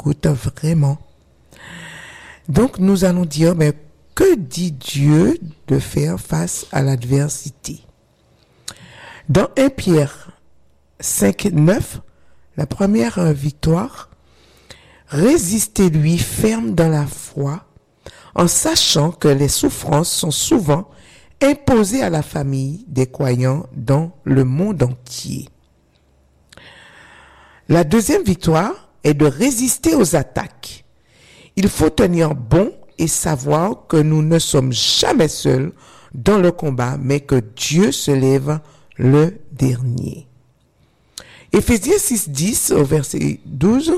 écoute vraiment. Donc nous allons dire, mais que dit Dieu de faire face à l'adversité? Dans 1 Pierre 5, 9, la première victoire, résistez-lui ferme dans la foi, en sachant que les souffrances sont souvent imposées à la famille des croyants dans le monde entier. La deuxième victoire est de résister aux attaques. Il faut tenir bon et savoir que nous ne sommes jamais seuls dans le combat, mais que Dieu se lève le dernier. Éphésiens 6, 10 au verset 12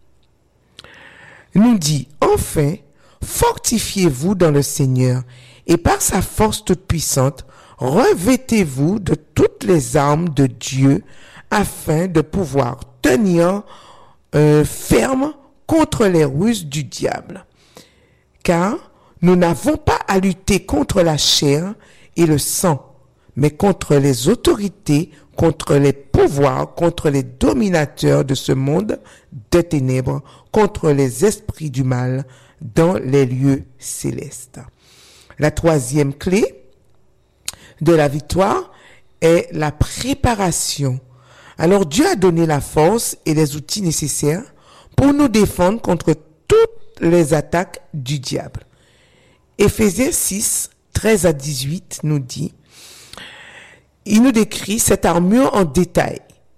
nous dit, enfin, fortifiez-vous dans le Seigneur et par sa force toute puissante, revêtez-vous de toutes les armes de Dieu afin de pouvoir tenir ferme contre les ruses du diable. Car nous n'avons pas à lutter contre la chair et le sang, mais contre les autorités, contre les pouvoirs, contre les dominateurs de ce monde de ténèbres, contre les esprits du mal dans les lieux célestes. La troisième clé de la victoire est la préparation. Alors Dieu a donné la force et les outils nécessaires pour nous défendre contre toutes les attaques du diable. Éphésiens 6, 13 à 18 nous dit, il nous décrit cette armure en détail.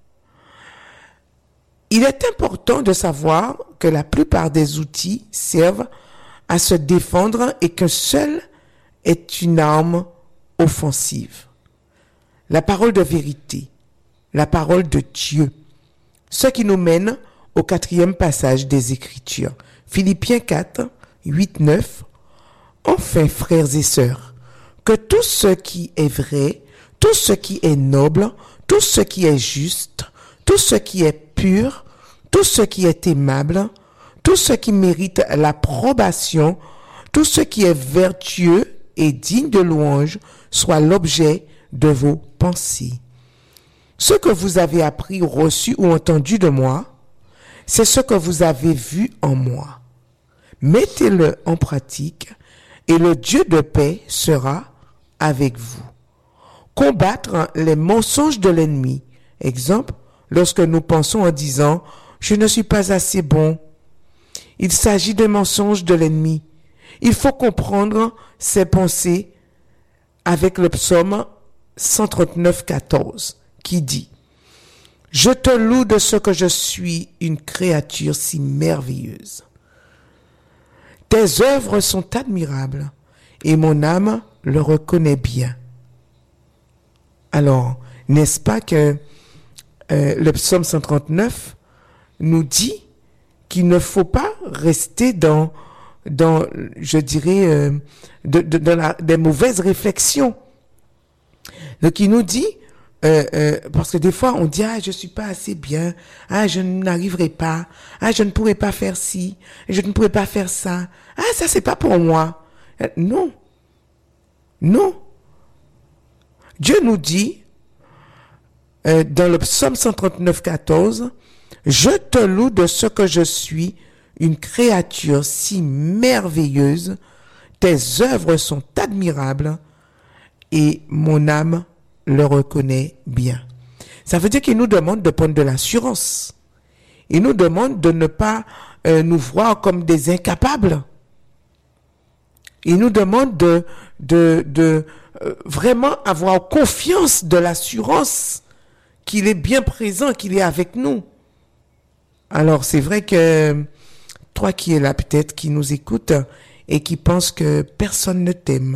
Il est important de savoir que la plupart des outils servent à se défendre et qu'un seul est une arme offensive. La parole de vérité, la parole de Dieu, ce qui nous mène au 4e passage des Écritures. Philippiens 4, 8, 9. Enfin, frères et sœurs, que tout ce qui est vrai, tout ce qui est noble, tout ce qui est juste, tout ce qui est pur, tout ce qui est aimable, tout ce qui mérite l'approbation, tout ce qui est vertueux et digne de louange, soit l'objet de vos pensées. Ce que vous avez appris, reçu ou entendu de moi, c'est ce que vous avez vu en moi. Mettez-le en pratique et le Dieu de paix sera avec vous. Combattre les mensonges de l'ennemi. Exemple, lorsque nous pensons en disant « Je ne suis pas assez bon ». Il s'agit de mensonges de l'ennemi. Il faut comprendre ces pensées avec le psaume 139, 14 qui dit « Je te loue de ce que je suis une créature si merveilleuse. Tes œuvres sont admirables et mon âme le reconnaît bien. » Alors, n'est-ce pas que le psaume 139 nous dit qu'il ne faut pas rester dans je dirais, des mauvaises réflexions. Donc, il nous dit, parce que des fois, on dit, je suis pas assez bien, je n'arriverai pas, je ne pourrai pas faire ci, je ne pourrai pas faire ça, ça c'est pas pour moi. Non. Dieu nous dit, dans le psaume 139, 14, « Je te loue de ce que je suis, une créature si merveilleuse, tes œuvres sont admirables et mon âme le reconnaît bien. » Ça veut dire qu'il nous demande de prendre de l'assurance. Il nous demande de ne pas nous voir comme des incapables. Il nous demande de vraiment avoir confiance, de l'assurance qu'il est bien présent, qu'il est avec nous. Alors, c'est vrai que toi qui es là peut-être, qui nous écoute et qui pense que personne ne t'aime,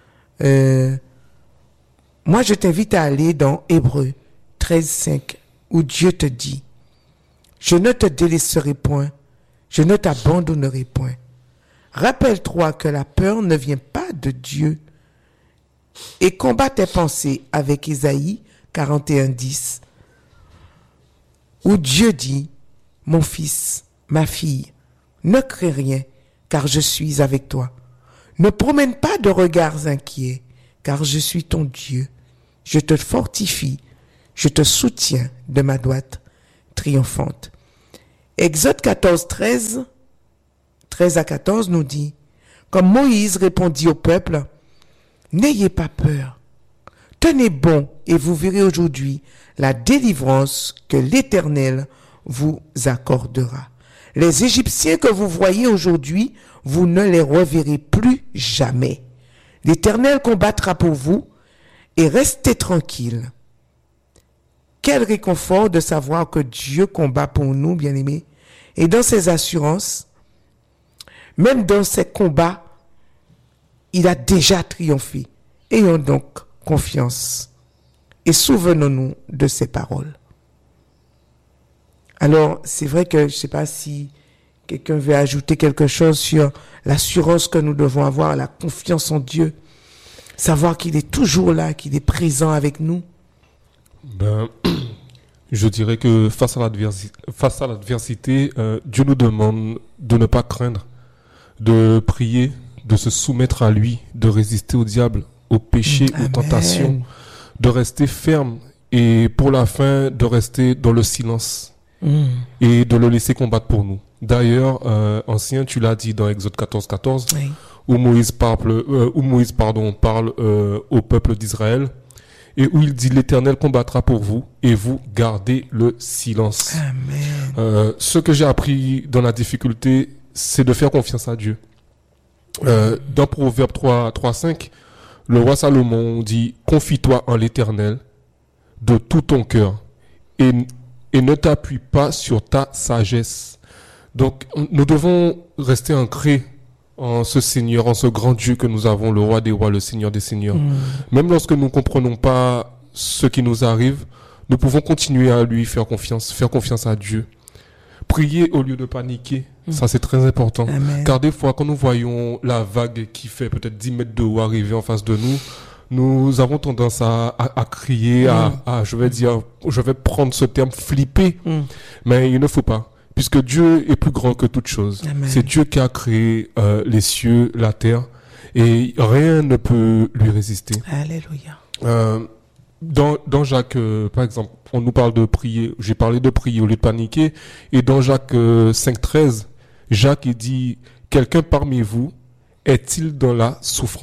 moi je t'invite à aller dans Hébreux 13, 5, où Dieu te dit « Je ne te délaisserai point, je ne t'abandonnerai point. Rappelle-toi que la peur ne vient pas de Dieu. Et combat tes pensées avec Ésaïe 41, 10, où Dieu dit « Mon fils, ma fille, ne crains rien, car je suis avec toi. Ne promène pas de regards inquiets, car je suis ton Dieu. Je te fortifie, je te soutiens de ma droite triomphante. » Exode 14, 13 à 14 nous dit, comme Moïse répondit au peuple, n'ayez pas peur, tenez bon et vous verrez aujourd'hui la délivrance que l'Éternel vous accordera. Les Égyptiens que vous voyez aujourd'hui, vous ne les reverrez plus jamais. L'Éternel combattra pour vous et restez tranquilles. Quel réconfort de savoir que Dieu combat pour nous, bien-aimés. Et dans ses assurances, même dans ses combats, il a déjà triomphé. Ayons donc confiance et souvenons-nous de ses paroles. Alors, c'est vrai que je ne sais pas si quelqu'un veut ajouter quelque chose sur l'assurance que nous devons avoir, la confiance en Dieu, savoir qu'il est toujours là, qu'il est présent avec nous. Je dirais que face à l'adversité, Dieu nous demande de ne pas craindre, de prier, de se soumettre à lui, de résister au diable, au péché, aux tentations, de rester ferme et pour la fin, de rester dans le silence et de le laisser combattre pour nous. D'ailleurs, ancien, tu l'as dit dans Exode 14, 14, oui. où Moïse parle au peuple d'Israël et où il dit l'Éternel combattra pour vous et vous gardez le silence. Amen. Ce que j'ai appris dans la difficulté, c'est de faire confiance à Dieu. Dans Proverbe 3, 5, le roi Salomon dit « Confie-toi en l'Éternel de tout ton cœur et ne t'appuie pas sur ta sagesse. » Donc, nous devons rester ancrés en ce Seigneur, en ce grand Dieu que nous avons, le roi des rois, le Seigneur des seigneurs. Même lorsque nous ne comprenons pas ce qui nous arrive, nous pouvons continuer à lui faire confiance à Dieu. Prier au lieu de paniquer, ça c'est très important. Amen. Car des fois, quand nous voyons la vague qui fait peut-être 10 mètres de haut arriver en face de nous, nous avons tendance à crier, je vais prendre ce terme, flipper. Mais il ne faut pas. Puisque Dieu est plus grand que toute chose. Amen. C'est Dieu qui a créé les cieux, la terre, et rien ne peut lui résister. Alléluia. Dans Jacques, par exemple, on nous parle de prier. J'ai parlé de prier au lieu de paniquer. Et dans Jacques 5,13, Jacques il dit « Quelqu'un parmi vous est-il dans la souffrance ?»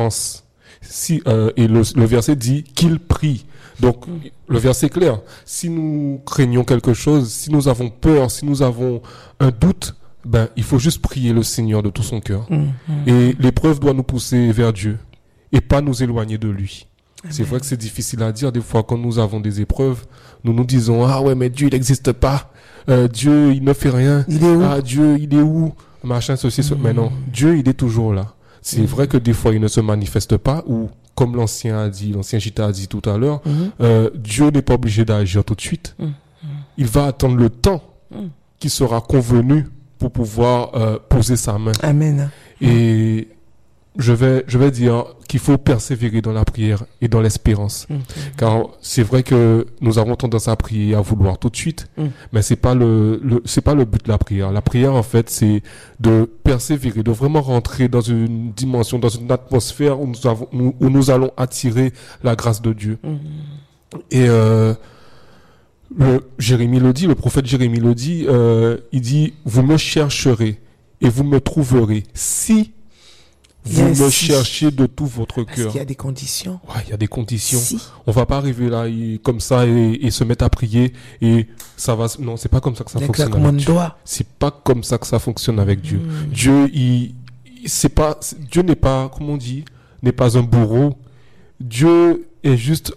Et le verset dit qu'il prie. Donc, le verset est clair. Si nous craignons quelque chose, si nous avons peur, si nous avons un doute, il faut juste prier le Seigneur de tout son cœur. Et l'épreuve doit nous pousser vers Dieu et pas nous éloigner de lui. Amen. C'est vrai que c'est difficile à dire. Des fois, quand nous avons des épreuves, nous nous disons, ah ouais, mais Dieu, il n'existe pas. Dieu, il ne fait rien. Il est où? Ah, Dieu, il est où? Machin, ceci, mais non. Dieu, il est toujours là. C'est vrai que des fois, il ne se manifeste pas ou comme l'ancien Gita a dit tout à l'heure, Dieu n'est pas obligé d'agir tout de suite. Il va attendre le temps qui sera convenu pour pouvoir poser sa main. Amen. Et je vais dire qu'il faut persévérer dans la prière et dans l'espérance. Car c'est vrai que nous avons tendance à prier, à vouloir tout de suite, mais c'est pas le but de la prière. La prière, en fait, c'est de persévérer, de vraiment rentrer dans une dimension, dans une atmosphère où nous allons attirer la grâce de Dieu. Et le prophète Jérémie le dit, il dit, vous me chercherez et vous me trouverez si vous me cherchez de tout votre cœur. Parce qu'il y a des conditions. Ouais, il y a des conditions. Si. On va pas arriver là comme ça et se mettre à prier et ça va. Non, c'est pas comme ça que ça fonctionne avec Dieu. C'est pas comme ça que ça fonctionne avec Dieu. Dieu, Dieu n'est pas, comment on dit, n'est pas un bourreau. Dieu est juste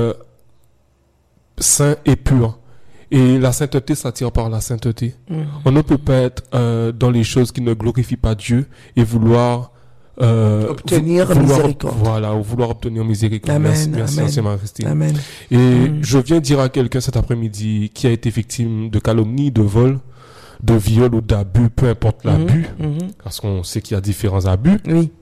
saint et pur. Et la sainteté s'attire par la sainteté. On ne peut pas être dans les choses qui ne glorifient pas Dieu et vouloir obtenir miséricorde. Voilà, vouloir obtenir miséricorde. Amen, merci Marie-Christine. Amen. Et je viens dire à quelqu'un cet après-midi qui a été victime de calomnie, de vol, de viol ou d'abus, peu importe l'abus, parce qu'on sait qu'il y a différents abus,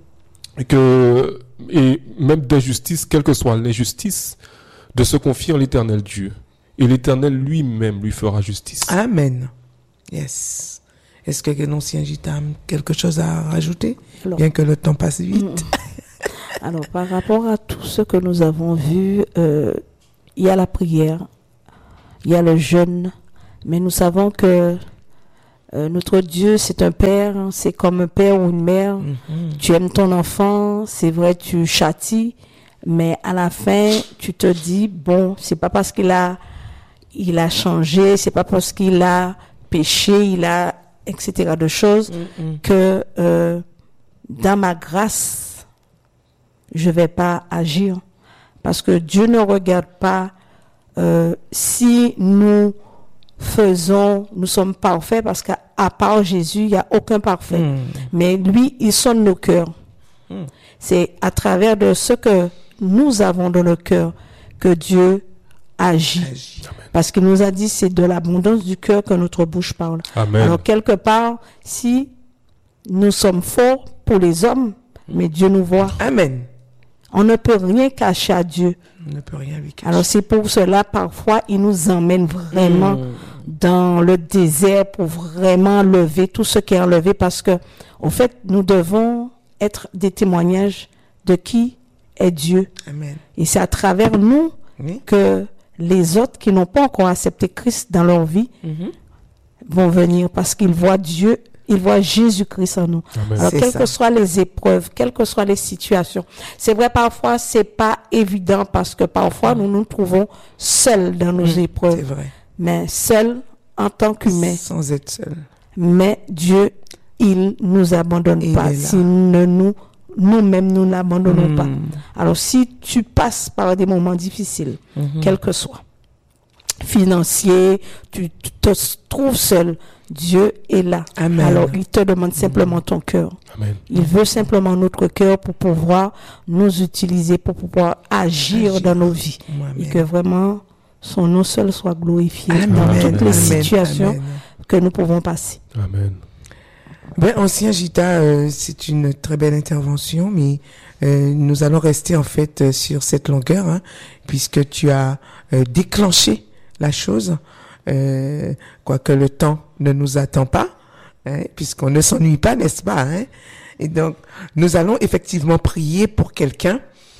et même d'injustice, quelle que soit l'injustice, de se confier en l'Éternel Dieu. Et l'Éternel lui-même lui fera justice. Amen. Yes. Est-ce que l'ancien Gita a quelque chose à rajouter, bien que le temps passe vite? Alors, par rapport à tout ce que nous avons vu, il y a la prière, il y a le jeûne, mais nous savons que Notre Dieu, c'est un père, hein, c'est comme un père ou une mère. Tu aimes ton enfant, c'est vrai, tu châties, mais à la fin, tu te dis, bon, c'est pas parce qu'il a changé, c'est pas parce qu'il a péché, etc. de choses, que dans ma grâce, je vais pas agir. Parce que Dieu ne regarde pas si nous sommes parfaits, parce qu'à part Jésus, il n'y a aucun parfait. Mais lui, il sonne nos cœurs. C'est à travers de ce que nous avons dans le cœur que Dieu agit. Parce qu'il nous a dit, c'est de l'abondance du cœur que notre bouche parle. Amen. Alors, quelque part, si nous sommes forts pour les hommes, mais Dieu nous voit. Amen. On ne peut rien cacher à Dieu. On ne peut rien lui cacher. Alors, c'est pour cela, parfois, il nous emmène vraiment dans le désert pour vraiment lever tout ce qui est enlevé, parce que, au fait, nous devons être des témoignages de qui est Dieu. Amen. Et c'est à travers nous que les autres qui n'ont pas encore accepté Christ dans leur vie vont venir, parce qu'ils voient Dieu, ils voient Jésus-Christ en nous. Amen. Alors, C'est quelles ça. que soient les épreuves, quelles que soient les situations, c'est vrai, parfois, c'est pas évident, parce que parfois, nous nous trouvons seuls dans nos C'est épreuves, vrai. mais seuls en tant qu'humains. Sans être seul. Mais Dieu, il nous abandonne Il pas. est là. Si nous-mêmes, nous n'abandonnons pas. Alors, si tu passes par des moments difficiles, quels que soient, financiers, tu te trouves seul, Dieu est là. Amen. Alors, il te demande simplement ton cœur. Amen. Il veut simplement notre cœur pour pouvoir nous utiliser, pour pouvoir agir dans nos vies. Amen. Et que vraiment, son nom seul soit glorifié Amen. dans Amen. toutes les Amen. situations Amen. que nous pouvons passer. Amen. Ben, ancien Gita, c'est une très belle intervention, mais nous allons rester en fait sur cette longueur, hein, puisque tu as déclenché la chose, quoique le temps ne nous attend pas, hein, puisqu'on ne s'ennuie pas, n'est-ce pas, hein? Et donc, nous allons effectivement prier pour quelqu'un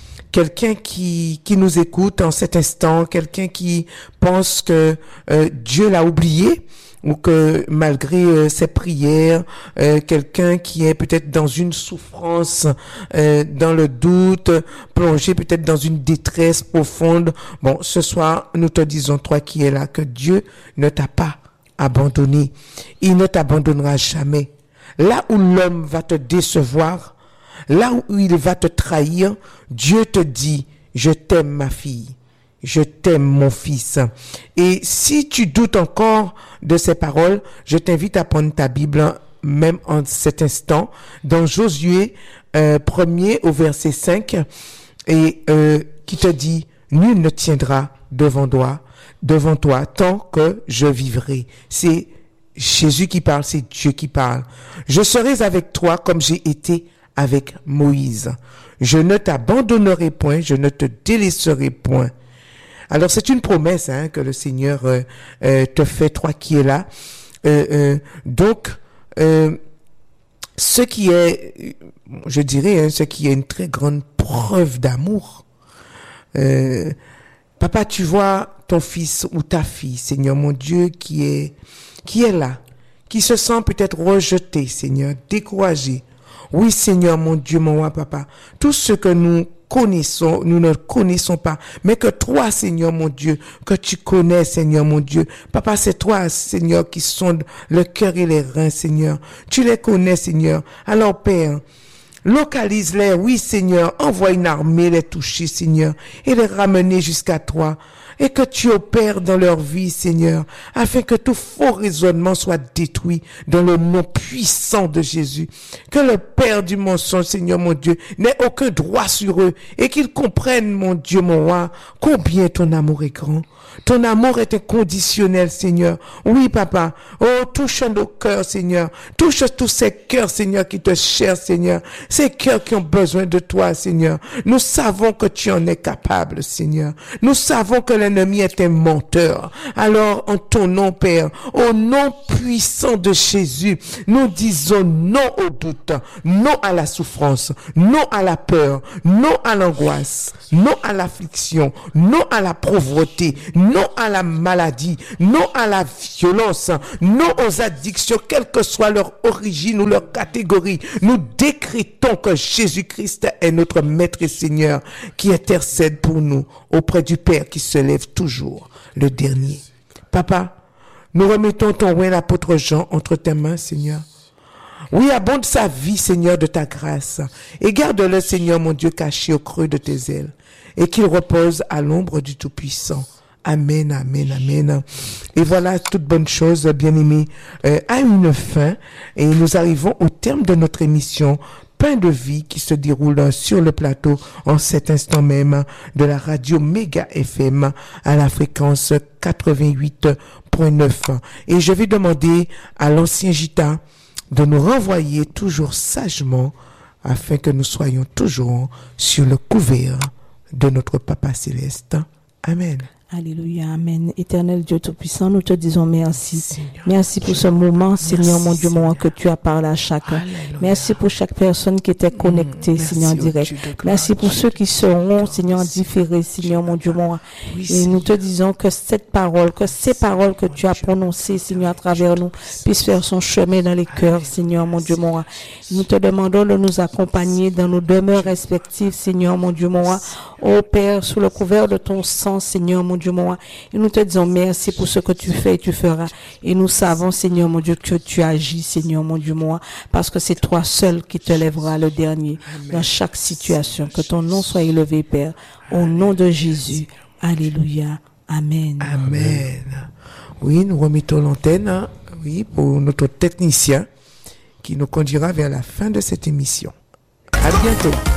qui nous écoute en cet instant, quelqu'un qui pense que Dieu l'a oublié, ou que malgré ses prières, quelqu'un qui est peut-être dans une souffrance, dans le doute, plongé peut-être dans une détresse profonde. Bon, ce soir, nous te disons, toi qui es là, que Dieu ne t'a pas abandonné. Il ne t'abandonnera jamais. Là où l'homme va te décevoir, là où il va te trahir, Dieu te dit, je t'aime ma fille. Je t'aime, mon fils. Et si tu doutes encore de ces paroles, je t'invite à prendre ta Bible, même en cet instant, dans Josué 1er au verset 5, et qui te dit, nul ne tiendra devant toi tant que je vivrai. C'est Jésus qui parle, c'est Dieu qui parle. Je serai avec toi comme j'ai été avec Moïse. Je ne t'abandonnerai point, je ne te délaisserai point. Alors c'est une promesse, hein, que le Seigneur te fait, toi qui es là. Donc, ce qui est, je dirais, hein, ce qui est une très grande preuve d'amour. Papa, tu vois ton fils ou ta fille, Seigneur mon Dieu, qui est là, qui se sent peut-être rejeté, Seigneur, découragé. Oui, Seigneur mon Dieu, mon roi, papa, tout ce que nous connaissons, nous ne connaissons pas, mais que toi, Seigneur mon Dieu, que tu connais, Seigneur mon Dieu. Papa, c'est toi, Seigneur, qui sonde le cœur et les reins, Seigneur. Tu les connais, Seigneur. Alors, Père, localise-les, oui, Seigneur. Envoie une armée les toucher, Seigneur, et les ramener jusqu'à toi. Et que tu opères dans leur vie, Seigneur, afin que tout faux raisonnement soit détruit dans le nom puissant de Jésus. Que le père du mensonge, Seigneur mon Dieu, n'ait aucun droit sur eux et qu'ils comprennent, mon Dieu, mon roi, combien ton amour est grand. Ton amour est inconditionnel, Seigneur. Oui, papa. Oh, touche nos cœurs, Seigneur. Touche tous ces cœurs, Seigneur, qui te cherchent, Seigneur. Ces cœurs qui ont besoin de toi, Seigneur. Nous savons que tu en es capable, Seigneur. Nous savons que les l'ennemi est un menteur. Alors, en ton nom, Père, au nom puissant de Jésus, nous disons non au doute, non à la souffrance, non à la peur, non à l'angoisse, non à l'affliction, non à la pauvreté, non à la maladie, non à la violence, non aux addictions, quelle que soit leur origine ou leur catégorie. Nous décrétons que Jésus-Christ est notre Maître et Seigneur qui intercède pour nous auprès du Père qui se lève toujours le dernier. Papa, nous remettons ton roi, l'apôtre Jean, entre tes mains, Seigneur. Oui, abonde sa vie, Seigneur, de ta grâce. Et garde-le, Seigneur, mon Dieu, caché au creux de tes ailes. Et qu'il repose à l'ombre du Tout-Puissant. Amen, amen, amen. Et voilà, toute bonne chose, bien-aimés, a une fin. Et nous arrivons au terme de notre émission Pain de vie qui se déroule sur le plateau en cet instant même de la radio Méga FM à la fréquence 88.9. Et je vais demander à l'ancien Gita de nous renvoyer toujours sagement afin que nous soyons toujours sur le couvert de notre Papa Céleste. Amen. Alléluia, amen. Éternel Dieu Tout-Puissant, nous te disons merci. Seigneur, merci pour ce moment, Seigneur, mon Dieu, Seigneur. que tu as parlé à chacun. Alléluia. Merci pour chaque personne qui était connectée, Merci, Seigneur, en oh direct. Dieu de gloire, Merci pour Dieu ceux de qui seront, Seigneur, différés, Seigneur, mon Dieu, Oui, Et nous te Seigneur. disons que cette parole, que ces paroles que tu as prononcées, Seigneur, à travers nous, puissent faire son chemin dans les cœurs, Seigneur, mon Dieu, Nous te demandons de nous accompagner dans nos demeures respectives, Seigneur, mon Dieu, Ô Père, sous le couvert de ton sang, Seigneur, mon Dieu, Et nous te disons merci pour ce que tu fais et tu feras. Et nous savons, Seigneur, mon Dieu, que tu agis, Seigneur, mon Dieu, parce que c'est toi seul qui te lèvera le dernier dans chaque situation. Que ton nom soit élevé, Père, au nom de Jésus. Alléluia. Amen. Amen. Oui, nous remettons l'antenne, oui, pour notre technicien qui nous conduira vers la fin de cette émission. À bientôt.